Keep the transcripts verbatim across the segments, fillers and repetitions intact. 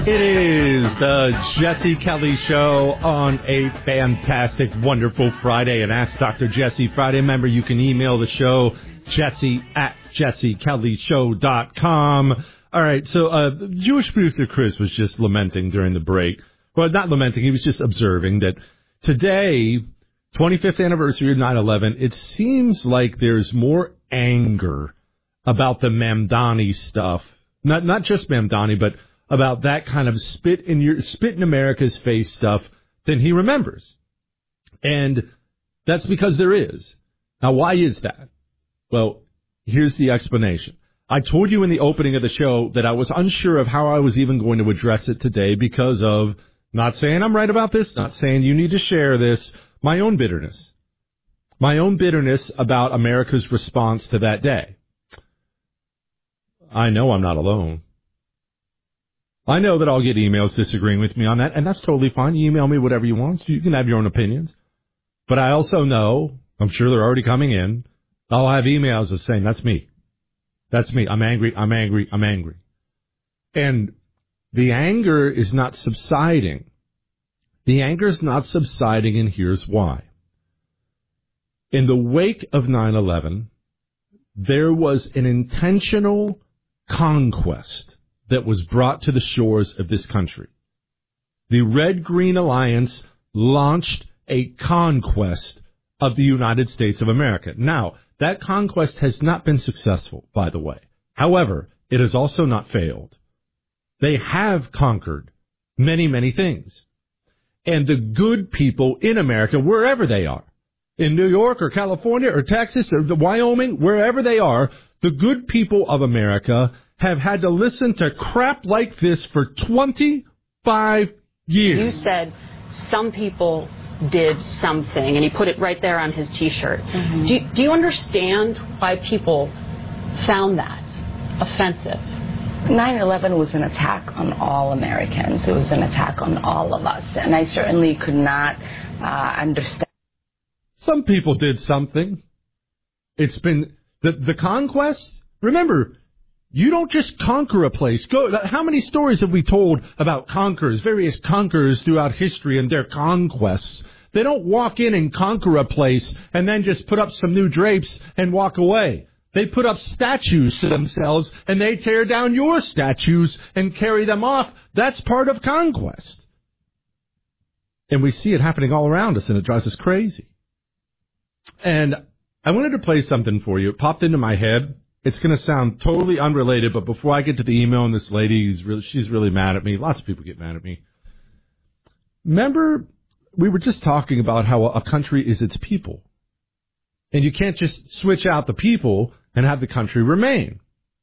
It is the Jesse Kelly Show on a fantastic, wonderful Friday. And Ask Doctor Jesse Friday. Remember, you can email the show, Jesse at jesse kelly show dot com. All right, so uh, Jewish producer Chris was just lamenting during the break. Well, not lamenting, he was just observing that today, twenty-fifth anniversary of nine eleven, it seems like there's more anger about the Mamdani stuff. Not not just Mamdani, but about that kind of spit in your spit in America's face stuff than he remembers. And that's because there is. Now, why is that? Well, here's the explanation. I told you in the opening of the show that I was unsure of how I was even going to address it today because of not saying I'm right about this, not saying you need to share this, my own bitterness. My own bitterness about America's response to that day. I know I'm not alone. I know that I'll get emails disagreeing with me on that, and that's totally fine. You email me whatever you want. You can have your own opinions. But I also know, I'm sure they're already coming in, I'll have emails of saying, that's me. That's me. I'm angry, I'm angry, I'm angry. And the anger is not subsiding. The anger is not subsiding, and here's why. In the wake of nine eleven, there was an intentional conquest that was brought to the shores of this country. The Red-Green Alliance launched a conquest of the United States of America. Now, that conquest has not been successful, by the way. However, it has also not failed. They have conquered many, many things. And the good people in America, wherever they are, in New York or California or Texas or Wyoming, wherever they are, the good people of America have had to listen to crap like this for twenty-five years. You said some people did something, and he put it right there on his T-shirt. Mm-hmm. Do, you, do you understand why people found that offensive? nine eleven was an attack on all Americans. It was an attack on all of us, and I certainly could not uh, understand. Some people did something. It's been the the conquest. Remember, you don't just conquer a place. Go. How many stories have we told about conquerors, various conquerors throughout history and their conquests? They don't walk in and conquer a place and then just put up some new drapes and walk away. They put up statues to themselves and they tear down your statues and carry them off. That's part of conquest. And we see it happening all around us, and it drives us crazy. And I wanted to play something for you. It popped into my head. It's going to sound totally unrelated, but before I get to the email, and this lady, is really, she's really mad at me. Lots of people get mad at me. Remember, we were just talking about how a country is its people. And you can't just switch out the people and have the country remain.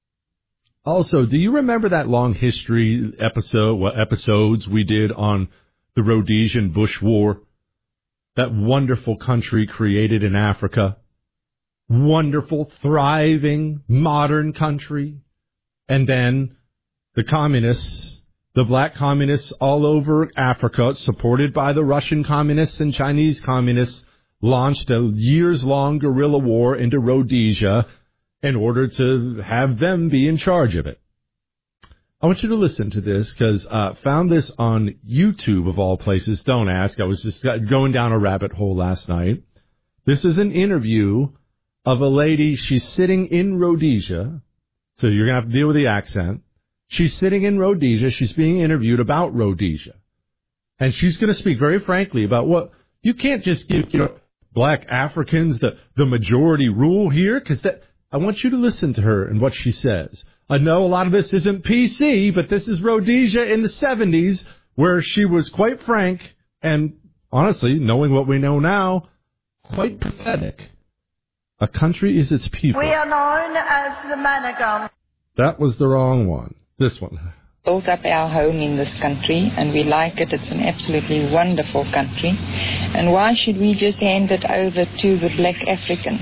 Also, do you remember that long history episode, what episodes we did on the Rhodesian Bush War? That wonderful country created in Africa. Wonderful, thriving, modern country. And then the communists, the black communists all over Africa, supported by the Russian communists and Chinese communists, launched a years-long guerrilla war into Rhodesia in order to have them be in charge of it. I want you to listen to this because I uh, found this on YouTube, of all places. Don't ask. I was just going down a rabbit hole last night. This is an interview of a lady. She's sitting in Rhodesia, so you're going to have to deal with the accent. She's sitting in Rhodesia. She's being interviewed about Rhodesia. And she's going to speak very frankly about what you can't just give, you know, black Africans the, the majority rule here, because that I want you to listen to her and what she says. I know a lot of this isn't P C, but this is Rhodesia in the seventies, where she was quite frank and, honestly, knowing what we know now, quite pathetic. A country is its people. We are known as the Managan. That was the wrong one. This one. Built up our home in this country, and we like it. It's an absolutely wonderful country. And why should we just hand it over to the black African?